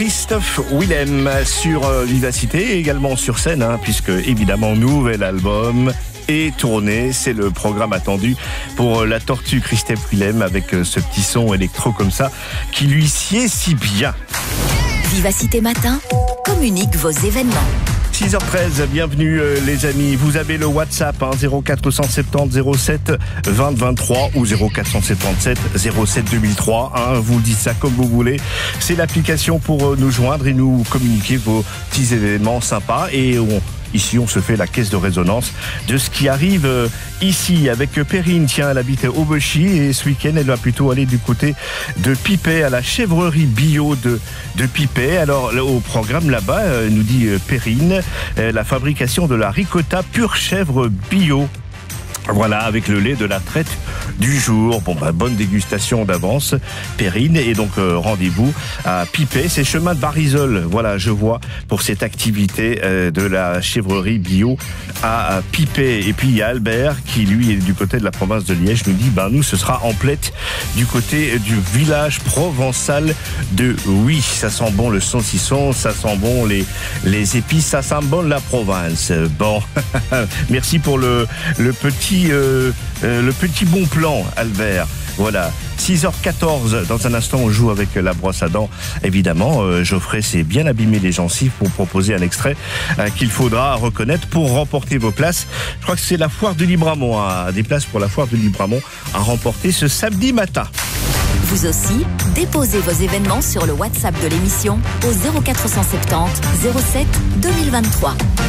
Christophe Willem sur Vivacité et également sur scène, puisque évidemment nouvel album est tourné, c'est le programme attendu pour la Tortue Christophe Willem avec ce petit son électro comme ça qui lui sied si bien. Vivacité Matin communique vos événements. 6h13, bienvenue les amis. Vous avez le WhatsApp 0470 07 20 23 ou 0477 07 2003. Vous dites ça comme vous voulez. C'est l'application pour nous joindre et nous communiquer vos petits événements sympas. Et ici, on se fait la caisse de résonance de ce qui arrive ici avec Perrine. Tiens, elle habite au Bechy et ce week-end, elle va plutôt aller du côté de Pipet, à la chèvrerie bio de Pipet. Alors, au programme là-bas, nous dit Perrine, la fabrication de la ricotta pure chèvre bio. Voilà, avec le lait de la traite du jour. Bonne dégustation d'avance, Perrine. Et donc, rendez-vous à Pipet. C'est chemin de Barisole. Voilà, je vois, pour cette activité de la chèvrerie bio à Pipet. Et puis, il y a Albert, qui, lui, est du côté de la province de Liège, nous dit, nous, ce sera en Plette, du côté du village provençal de Oui. Ça sent bon le saucisson, ça sent bon les épices, ça sent bon la province. Bon, merci pour le petit bon plan, Albert. Voilà, 6h14, dans un instant on joue avec la brosse à dents. Évidemment, Geoffrey s'est bien abîmé les gencives pour proposer un extrait qu'il faudra reconnaître pour remporter vos places. Je crois que c'est la foire de Libramont, des places pour la foire de Libramont à remporter ce samedi matin. Vous aussi, déposez vos événements sur le WhatsApp de l'émission au 0470 07 2023.